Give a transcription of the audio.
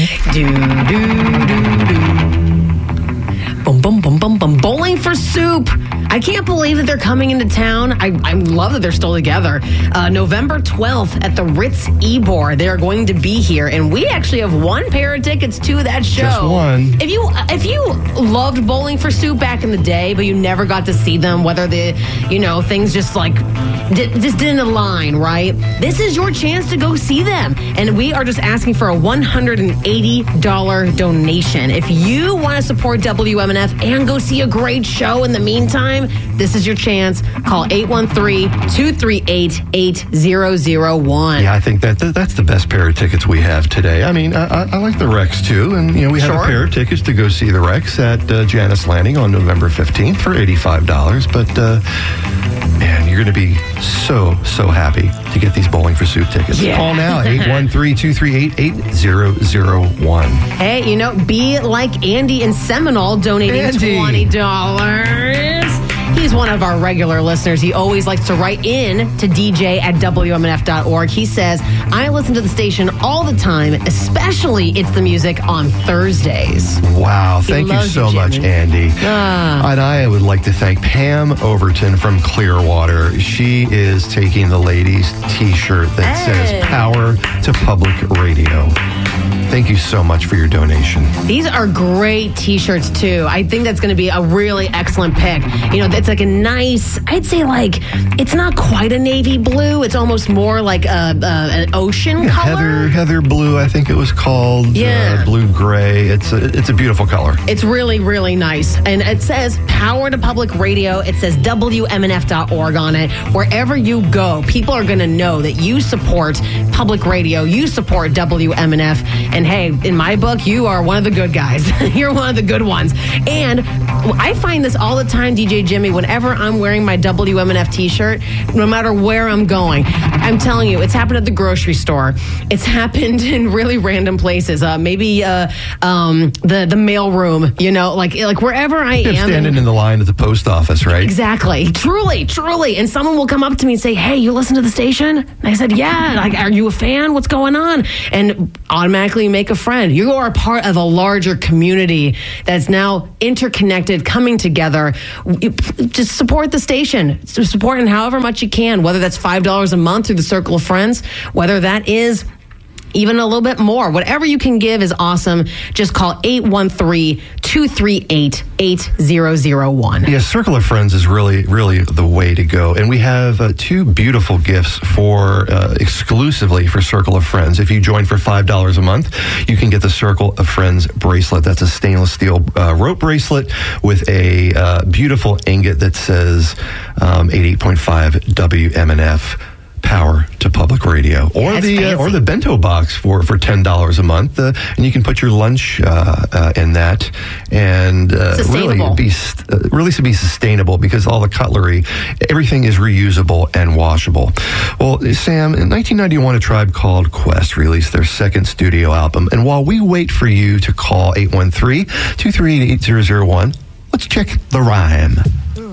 Boom, boom, boom, boom, boom. Bowling for Soup. I can't believe that they're coming into town. I love that they're still together. November 12th at the Ritz Ybor. They're going to be here, and we actually have one pair of tickets to that show. Just one. If you loved Bowling for Soup back in the day, but you never got to see them, whether things just didn't align, right? This is your chance to go see them. And we are just asking for a $180 donation. If you want to support WMNF and go see a great show in the meantime, this is your chance. Call 813-238-8001. Yeah, I think that's the best pair of tickets we have today. I mean, I like the Rex too, and we have a pair of tickets to go see the Rex at Janice Landing on November 15th for $85. But man, you're going to be so happy to get these Bowling for Soup tickets. Yeah. Call now, 813-238-8001. Hey, be like Andy in Seminole, donating $20. He's one of our regular listeners. He always likes to write in to dj@wmnf.org. He says, I listen to the station all the time, especially It's the Music on Thursdays. Wow. Thank you so much, Andy. And I would like to thank Pam Overton from Clearwater. She is taking the ladies' T-shirt that says Power to Public Radio. Thank you so much for your donation. These are great T-shirts, too. I think that's going to be a really excellent pick. It's like a nice, I'd say it's not quite a navy blue. It's almost more like an ocean color. Heather blue, I think it was called. Yeah. Blue-gray. It's a beautiful color. It's really, really nice. And it says Power to Public Radio. It says WMNF.org on it. Wherever you go, people are going to know that you support public radio. You support WMNF. And hey, in my book, you are one of the good guys. You're one of the good ones. And I find this all the time, DJ Jimmy, whenever I'm wearing my WMNF T-shirt, no matter where I'm going. I'm telling you, it's happened at the grocery store. It's happened in really random places. Maybe the mail room, like wherever I am. Standing in the line at the post office, right? Exactly. Truly. And someone will come up to me and say, hey, you listen to the station? And I said, yeah. Are you a fan? What's going on? And automatically make a friend. You are a part of a larger community that's now interconnected, coming together. Just support the station. Support in however much you can, whether that's $5 a month through the Circle of Friends, whether that is even a little bit more. Whatever you can give is awesome. Just call 813-238-8001. Yeah, Circle of Friends is really, really the way to go. And we have two beautiful gifts exclusively for Circle of Friends. If you join for $5 a month, you can get the Circle of Friends bracelet. That's a stainless steel rope bracelet with a beautiful ingot that says 88.5 WMNF. Power to Public Radio, or the bento box for $10 a month, and you can put your lunch in that, and really be sustainable, because all the cutlery, everything is reusable and washable. Well, Sam, in 1991, a Tribe Called Quest released their second studio album, and while we wait for you to call 813-238-8001, let's check the rhyme.